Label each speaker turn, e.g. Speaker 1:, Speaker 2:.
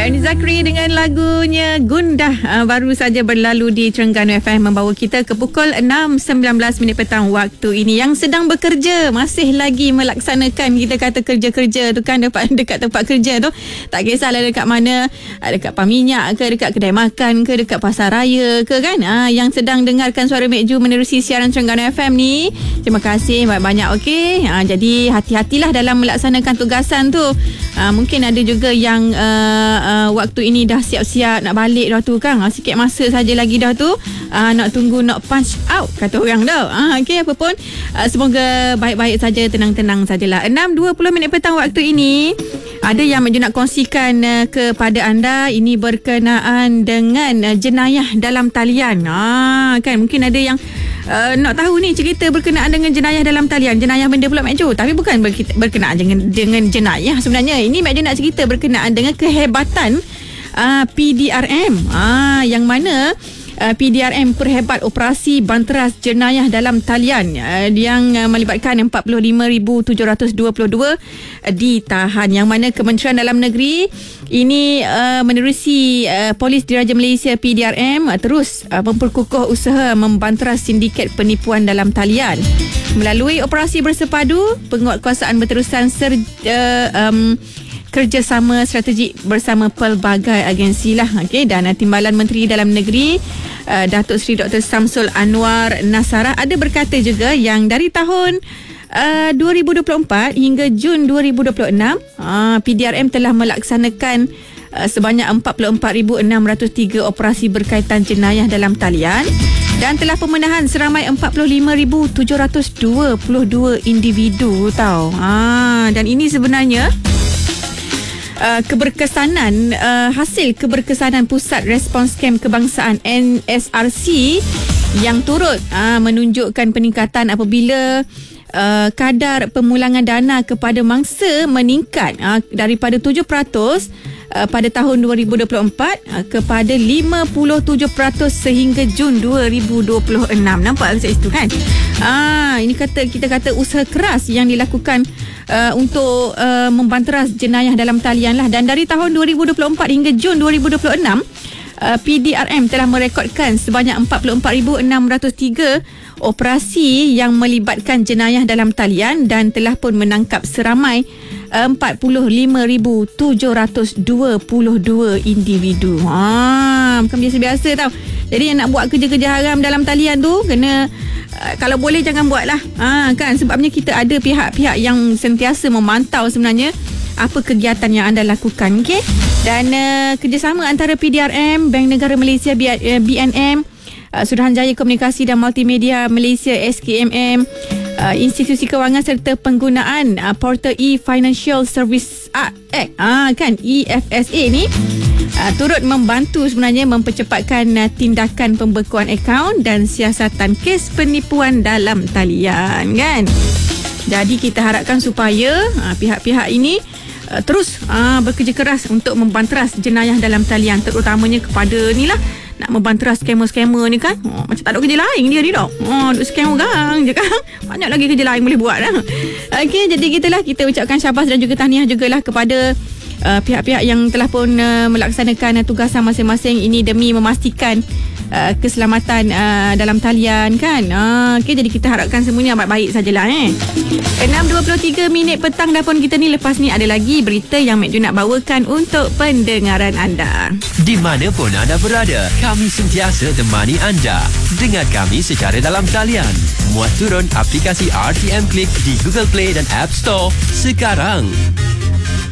Speaker 1: Ernie Zakri dengan lagunya Gundah baru saja berlalu di Terengganu FM, membawa kita ke pukul 6.19 petang waktu ini. Yang sedang bekerja, masih lagi melaksanakan, kita kata kerja-kerja tu kan, dekat tempat kerja tu, tak kisahlah dekat mana, dekat Paminyak ke, dekat kedai makan ke, dekat pasar raya ke kan, yang sedang dengarkan Suara Mek Ju menerusi siaran Terengganu FM ni, terima kasih banyak-banyak. Okey, jadi hati-hatilah dalam melaksanakan tugasan tu. Mungkin ada juga yang waktu ini dah siap-siap nak balik dah tu kan, sikit masa saja lagi dah tu, nak tunggu nak punch out kata orang dah. Okey, apa pun, semoga baik-baik saja, tenang-tenang sajalah. 6.20 petang waktu ini, ada yang nak kongsikan kepada anda, ini berkenaan dengan jenayah dalam talian. Kan mungkin ada yang nak tahu ni cerita berkenaan dengan jenayah dalam talian. Jenayah benda pula Mek Ju, tapi bukan berkenaan dengan jenayah sebenarnya. Ini Mek Ju nak cerita berkenaan dengan kehebatan PDRM, yang mana PDRM perhebat operasi banteras jenayah dalam talian yang melibatkan 45,722 ditahan, yang mana Kementerian Dalam Negeri ini menerusi Polis Diraja Malaysia PDRM terus memperkukuh usaha membanteras sindiket penipuan dalam talian melalui operasi bersepadu penguatkuasaan berterusan kerjasama strategik bersama pelbagai agensi lah. Okay? Dan Timbalan Menteri Dalam Negeri Datuk Seri Dr. Samsul Anwar Nasara ada berkata juga yang dari tahun 2024 hingga Jun 2026 PDRM telah melaksanakan sebanyak 44,603 operasi berkaitan jenayah dalam talian dan telah pemenahan seramai 45,722 individu tau. Dan ini sebenarnya keberkesanan hasil keberkesanan Pusat Respons Kem Kebangsaan NSRC yang turut menunjukkan peningkatan apabila kadar pemulangan dana kepada mangsa meningkat daripada 7% pada tahun 2024 kepada 57% sehingga Jun 2026. Nampak kat situ kan? Ini kita kata usaha keras yang dilakukan untuk membanteras jenayah dalam talian lah. Dan dari tahun 2024 hingga Jun 2026 PDRM telah merekodkan sebanyak 44,603 operasi yang melibatkan jenayah dalam talian dan telah pun menangkap seramai 45,722 individu. Bukan biasa-biasa tau. Jadi yang nak buat kerja-kerja haram dalam talian tu kena, kalau boleh jangan buat lah. Kan sebabnya kita ada pihak-pihak yang sentiasa memantau sebenarnya apa kegiatan yang anda lakukan. Okay? Dan kerjasama antara PDRM, Bank Negara Malaysia BNM, Suruhanjaya Komunikasi dan Multimedia Malaysia SKMM, institusi kewangan serta penggunaan portal e-Financial Service Act kan EFSA ni turut membantu sebenarnya mempercepatkan tindakan pembekuan akaun dan siasatan kes penipuan dalam talian kan. Jadi kita harapkan supaya pihak-pihak ini terus bekerja keras untuk membanteras jenayah dalam talian, terutamanya kepada ni lah, nak membanteras skamer-skamer ni kan. Macam tak ada kerja lain dia ni dah. Duk scam orang je kan. Banyak lagi kerja lain boleh buat lah. Okey, jadi kita ucapkan syabas dan juga tahniah jugalah kepada pihak-pihak yang telah pun melaksanakan tugasan masing-masing ini demi memastikan keselamatan dalam talian kan. Okey, jadi kita harapkan semuanya baik-baik sajalah 6.23 petang dah pun kita ni. Lepas ni ada lagi berita yang Mek Ju nak bawakan untuk pendengaran anda.
Speaker 2: Di mana pun anda berada, kami sentiasa temani anda. Dengar kami secara dalam talian. Muat turun aplikasi RTM Click di Google Play dan App Store sekarang.